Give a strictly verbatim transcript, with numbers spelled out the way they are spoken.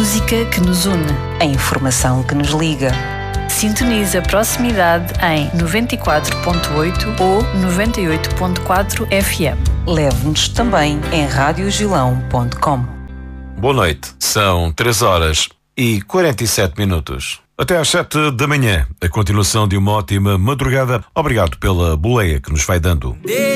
música que nos une, a informação que nos liga. Sintoniza a proximidade em noventa e quatro ponto oito ou noventa e oito ponto quatro F M. Leve-nos também em rádio gilão ponto com. Boa noite, são três horas e quarenta e sete minutos. Até às sete da manhã, a continuação de uma ótima madrugada. Obrigado pela boleia que nos vai dando.